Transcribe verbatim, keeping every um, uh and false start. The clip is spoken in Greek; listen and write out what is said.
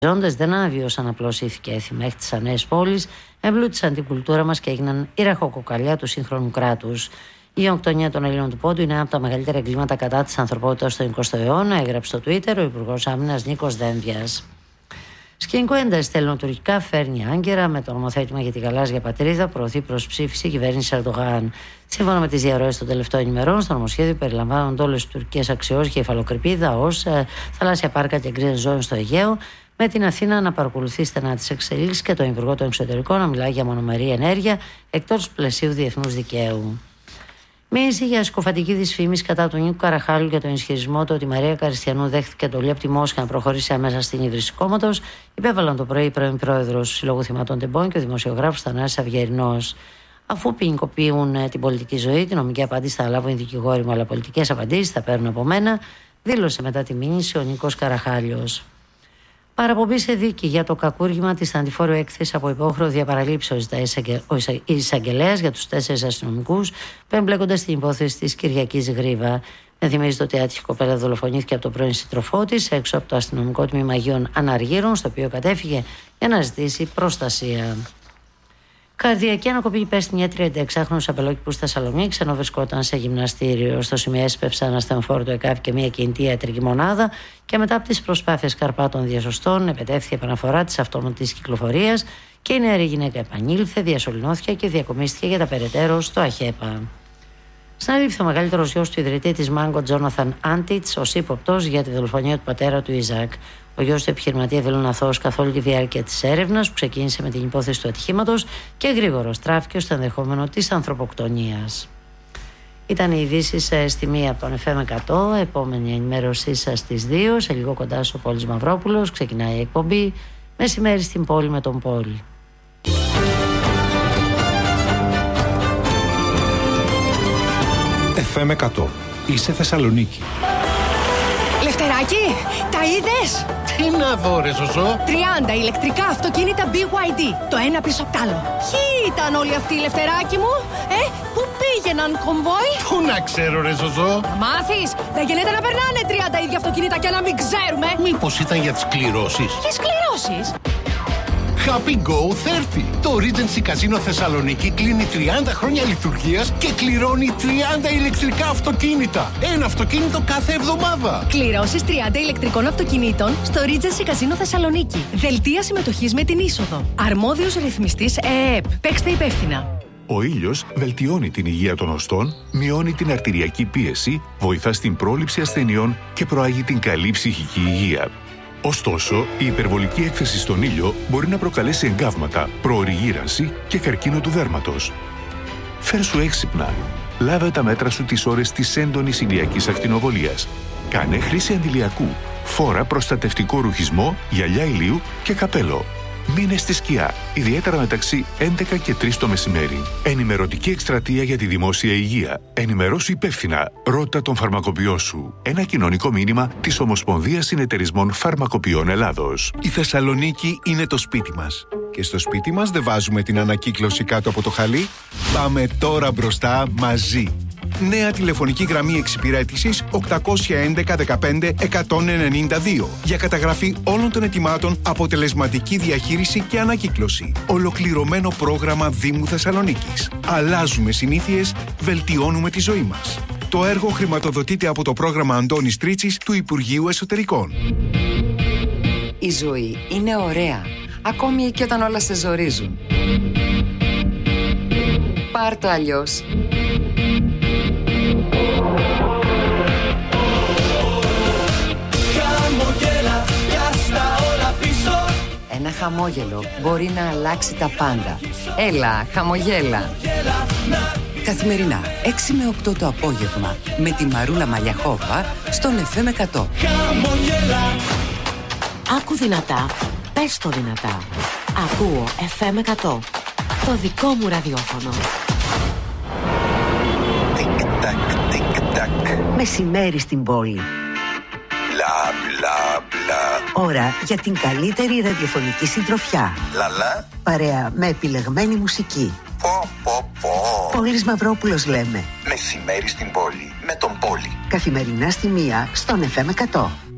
ζώντες δεν αναβίωσαν απλώς ηθική έθιμα, έχτισαν νέες πόλεις, εμπλούτησαν την κουλτούρα μας και έγιναν η ραχοκοκαλιά του σύγχρονου κράτους. Η γενοκτονία των Ελλήνων του Πόντου είναι ένα από τα μεγαλύτερα εγκλήματα κατά της ανθρωπότητας στον εικοστό αιώνα, έγραψε στο Twitter ο Υπουργός Άμυνας Νίκος Δένδιας. Σκηνικό ένταση στα ελληνοτουρκικά φέρνει άγκαιρα με το νομοθέτημα για τη γαλάζια πατρίδα, προωθεί προς ψήφιση η κυβέρνηση Ερντογάν. Σύμφωνα με τις διαρροές των τελευταίων ημερών, στο νομοσχέδιο περιλαμβάνονται όλες τις τουρκικές αξιώσεις και υφαλοκρηπίδα ως ε, θαλάσσια πάρκα και γκρίζες ζώνες στο Αιγαίο, με την Αθήνα να παρακολουθεί στενά τις εξελίξεις και τον Υπουργό των Εξωτερικών να μιλάει για μονομερή ενέργεια εκτός πλαισίου διεθνούς δικαίου. Μίλησε για συκοφαντική δυσφήμιση κατά του Νίκου Καραχάλου για τον ισχυρισμό του ότι η Μαρία Καριστιανού δέχτηκε εντολή από τη Μόσχα να προχωρήσει αμέσα στην ίδρυση κόμματος. Υπέβαλαν το πρωί η πρώην πρόεδρος του Συλλόγου Θυματών Τεμπών και ο δημοσιογράφος Θανάσης Αυγερινός. Αφού ποινικοποιούν την πολιτική ζωή, την νομική απάντηση θα λάβουν οι δικηγόροι μου, αλλά πολιτικές απαντήσεις θα παίρνουν από μένα, δήλωσε μετά τη μήνυση ο Νίκος Καραχάλιος. Παραπομπή σε δίκη για το κακούργημα της θανατηφόρου έκθεσης από υπόχρεο διαπαραλήψεως ζητάει ο εισαγγελέας για τους τέσσερις αστυνομικούς που εμπλέκονται στην υπόθεση της Κυριακής Γρίβα. Με θυμίζει ότι η άτυχη κοπέλα δολοφονήθηκε από τον πρώην σύντροφό της έξω από το αστυνομικό τμήμα Αγίων Αναργύρων, στο οποίο κατέφυγε για να ζητήσει προστασία. Καρδιακή ανακοπή υπέστη μια τριανταεξάχρονη αμπελόκηπου στη Θεσσαλονίκη, ενώ βρισκόταν σε γυμναστήριο. Στο σημείο έσπευσε ένα στενοφόρο του ΕΚΑΒ και μια κινητή ιατρική μονάδα, και μετά από τις προσπάθειες καρπάτων διασωστών, επετεύχθη επαναφορά της αυτόματης κυκλοφορίας και η νεαρή γυναίκα επανήλθε, διασωληνώθηκε και διακομίστηκε για τα περαιτέρω στο ΑΧΕΠΑ. Συνέληφθη ο μεγαλύτερος γιος του ιδρυτή της Μάγκο, Τζόναθαν Άντιτς, ως ύποπτος για τη δολοφονία του πατέρα του Ιζακ. Ο γιος του επιχειρηματία βήλων αθώος καθ' όλη τη διάρκεια της έρευνας, που ξεκίνησε με την υπόθεση του ατυχήματος και γρήγορα στράφηκε στο ενδεχόμενο της ανθρωποκτονίας. Ήταν οι ειδήσεις στη μία από τον εφ εμ εκατό. Επόμενη ενημέρωσή σας στις δύο. Σε λίγο κοντά στο Πόλης Μαυρόπουλος ξεκινάει η εκπομπή Μεσημέρι στην πόλη με τον Πόλη. εφ εμ εκατό. Είσαι Θεσσαλονίκη. Λευτεράκι, τα είδες? Τι να δω ρε Ζωζό? τριάντα ηλεκτρικά αυτοκίνητα μπι γουάι ντι, το ένα πίσω απ' τ' άλλο. Ποιοι ήταν όλοι αυτοί, Λευτεράκι μου? Ε, πού πήγαιναν, κομβόι? Πού να ξέρω ρε Ζωζό? Θα μάθεις, δεν γίνεται να περνάνε τριάντα ίδια αυτοκίνητα και να μην ξέρουμε. Μήπως ήταν για τις κληρώσεις? Ποιες κληρώσεις? Happy Go τριάντα. Το Regency Casino Θεσσαλονίκη κλείνει τριάντα χρόνια λειτουργίας και κληρώνει τριάντα ηλεκτρικά αυτοκίνητα. Ένα αυτοκίνητο κάθε εβδομάδα. Κληρώσεις τριάντα ηλεκτρικών αυτοκινήτων στο Regency Casino Θεσσαλονίκη. Δελτία συμμετοχής με την είσοδο. Αρμόδιος ρυθμιστής ΕΕΠ. Παίξτε υπεύθυνα. Ο ήλιος βελτιώνει την υγεία των οστών, μειώνει την αρτηριακή πίεση, βοηθά στην πρόληψη ασθενειών και προάγει την καλή ψυχική υγεία. Ωστόσο, η υπερβολική έκθεση στον ήλιο μπορεί να προκαλέσει εγκάβματα, προωρή γύρανση και καρκίνο του δέρματος. Φέρσου έξυπνα. Λάβε τα μέτρα σου τις ώρες της έντονης ηλιακής ακτινοβολίας. Κάνε χρήση αντιλιακού. Φόρα προστατευτικό ρουχισμό, γυαλιά ηλίου και καπέλο. Μείνε στη σκιά, ιδιαίτερα μεταξύ έντεκα και τρεις το μεσημέρι. Ενημερωτική εκστρατεία για τη δημόσια υγεία. Ενημερώσου υπεύθυνα. Ρώτα τον φαρμακοποιό σου. Ένα κοινωνικό μήνυμα της Ομοσπονδίας Συνεταιρισμών Φαρμακοποιών Ελλάδος. Η Θεσσαλονίκη είναι το σπίτι μας. Και στο σπίτι μας δεν βάζουμε την ανακύκλωση κάτω από το χαλί. Πάμε τώρα μπροστά μαζί. Νέα τηλεφωνική γραμμή εξυπηρέτησης οκτακόσια έντεκα δεκαπέντε εκατόν ενενήντα δύο για καταγραφή όλων των αιτημάτων, αποτελεσματική διαχείριση και ανακύκλωση. Ολοκληρωμένο πρόγραμμα Δήμου Θεσσαλονίκης. Αλλάζουμε συνήθειες, βελτιώνουμε τη ζωή μας. Το έργο χρηματοδοτείται από το πρόγραμμα Αντώνης Τρίτσης του Υπουργείου Εσωτερικών. Η ζωή είναι ωραία, ακόμη και όταν όλα σε ζορίζουν. Πάρ' το αλλιώς. Ένα χαμόγελο μπορεί να αλλάξει τα πάντα. Έλα, χαμογέλα. Καθημερινά, έξι με οκτώ το απόγευμα, με τη Μαρούλα Μαλιαχόβα στον εφ εμ εκατό. Άκου δυνατά, πες το δυνατά. Ακούω εφ εμ εκατό, το δικό μου ραδιόφωνο. Τικ-τακ, τικ-τακ. Μεσημέρι στην πόλη. Μπλα, μπλα, μπλα. Ώρα για την καλύτερη ραδιοφωνική συντροφιά. Λαλά. Παρέα με επιλεγμένη μουσική. Πω, πω, πω. Πόλης Μαυρόπουλος λέμε. Μεσημέρι στην πόλη με τον Πόλη. Καθημερινά στη μία στον εφ εμ εκατό.